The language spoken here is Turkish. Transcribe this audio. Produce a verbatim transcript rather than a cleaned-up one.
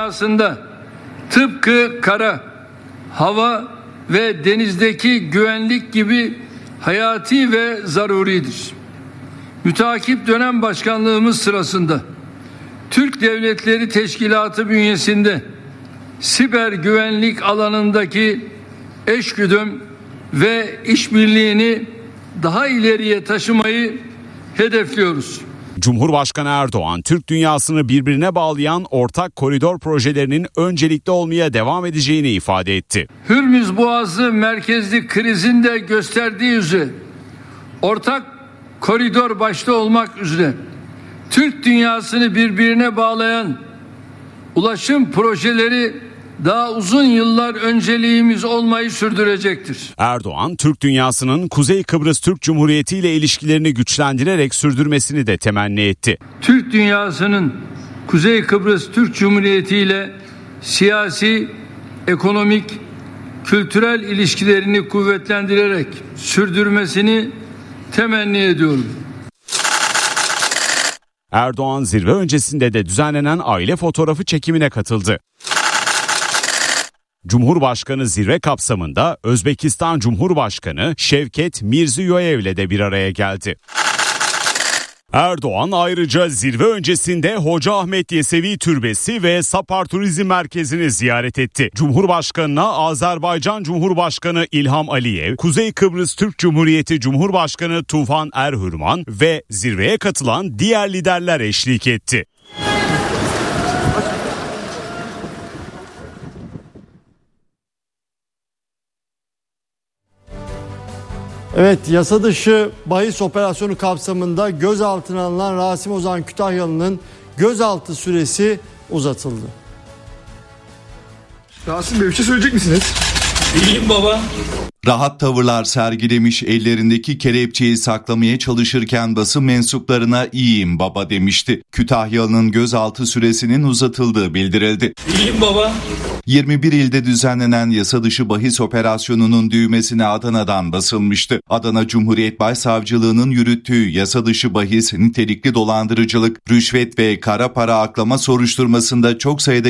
dünyasında tıpkı kara, hava ve denizdeki güvenlik gibi hayati ve zaruridir. Müteakip dönem başkanlığımız sırasında Türk Devletleri Teşkilatı bünyesinde siber güvenlik alanındaki eşgüdüm ve işbirliğini daha ileriye taşımayı hedefliyoruz. Cumhurbaşkanı Erdoğan, Türk dünyasını birbirine bağlayan ortak koridor projelerinin öncelikli olmaya devam edeceğini ifade etti. Hürmüz Boğazı merkezli krizin de gösterdiği üzere ortak koridor başta olmak üzere Türk dünyasını birbirine bağlayan ulaşım projeleri daha uzun yıllar önceliğimiz olmayı sürdürecektir. Erdoğan, Türk dünyasının Kuzey Kıbrıs Türk Cumhuriyeti ile ilişkilerini güçlendirerek sürdürmesini de temenni etti. Türk dünyasının Kuzey Kıbrıs Türk Cumhuriyeti ile siyasi, ekonomik, kültürel ilişkilerini kuvvetlendirerek sürdürmesini temenni ediyorum. Erdoğan zirve öncesinde de düzenlenen aile fotoğrafı çekimine katıldı. Cumhurbaşkanı zirve kapsamında Özbekistan Cumhurbaşkanı Şevket Mirziyoyev'le de bir araya geldi. Erdoğan ayrıca zirve öncesinde Hoca Ahmet Yesevi Türbesi ve Sapar Turizm Merkezi'ni ziyaret etti. Cumhurbaşkanına Azerbaycan Cumhurbaşkanı İlham Aliyev, Kuzey Kıbrıs Türk Cumhuriyeti Cumhurbaşkanı Tufan Erhürman ve zirveye katılan diğer liderler eşlik etti. Evet, yasa dışı bahis operasyonu kapsamında gözaltına alınan Rasim Ozan Kütahyalı'nın gözaltı süresi uzatıldı. Rasim Bey bir şey söyleyecek misiniz? İyiyim baba. Rahat tavırlar sergilemiş, ellerindeki kelepçeyi saklamaya çalışırken basın mensuplarına iyiyim baba demişti. Kütahyalı'nın gözaltı süresinin uzatıldığı bildirildi. İyiyim baba. yirmi bir ilde düzenlenen yasa dışı bahis operasyonunun düğmesine Adana'dan basılmıştı. Adana Cumhuriyet Başsavcılığı'nın yürüttüğü yasa dışı bahis, nitelikli dolandırıcılık, rüşvet ve kara para aklama soruşturmasında çok sayıda